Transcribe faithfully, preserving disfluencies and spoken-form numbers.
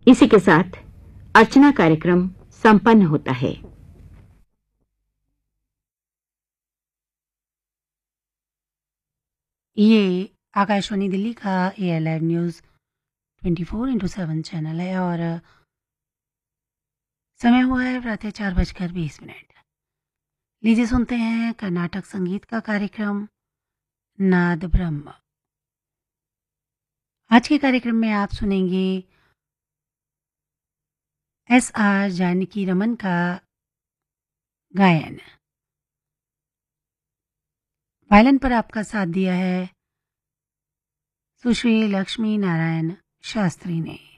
इसी के साथ अर्चना कार्यक्रम संपन्न होता है। ये आकाशवाणी दिल्ली का air live news twenty four into seven channel है और समय हुआ है प्रातः चार बजकर बीस मिनट। लीजिए सुनते हैं कर्नाटक संगीत का कार्यक्रम नाद ब्रह्म। आज के कार्यक्रम में आप सुनेंगे एस आर जानकी रमन का गायन। वायलिन पर आपका साथ दिया है सुश्री लक्ष्मी नारायण शास्त्री ने।